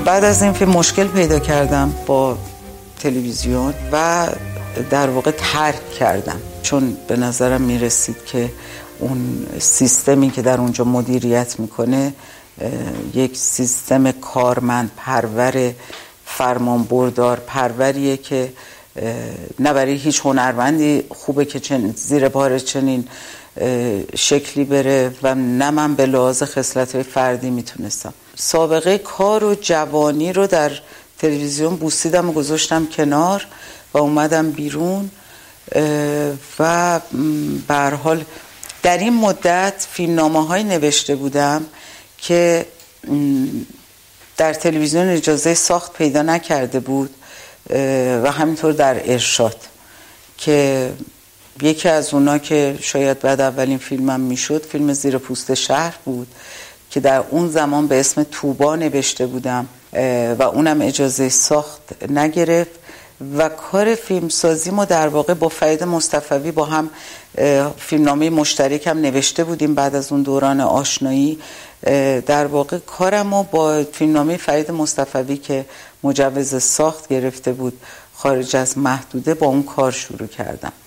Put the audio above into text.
بعد از این فیلم مشکل پیدا کردم با تلویزیون و در واقع ترک کردم، چون به نظرم میرسید که اون سیستمی که در اونجا مدیریت میکنه یک سیستم کارمند پرور، فرمان بردار پروریه که نه برای هیچ هنرمندی خوبه که زیر بار چنین شکلی بره و نه من به لحاظ خصلت‌های فردی میتونستم. سابقه کار و جوانی رو در تلویزیون بوسیدم و گذاشتم کنار و اومدم بیرون و به هر حال در این مدت فیلمنامه‌های نوشته بودم که در تلویزیون اجازه ساخت پیدا نکرده بود و همینطور در ارشاد، که یکی از اونا که شاید بعد اولین فیلمم میشد فیلم زیر پوست شهر بود که در اون زمان به اسم توبا نوشته بودم و اونم اجازه ساخت نگرفت و کار فیلمسازی ما در واقع با فرید مصطفوی با هم فیلمنامه مشترک هم نوشته بودیم. بعد از اون دوران آشنایی در واقع کارمو با فیلمنامه فرید مصطفوی که مجوز ساخت گرفته بود خارج از محدوده با اون کار شروع کردم.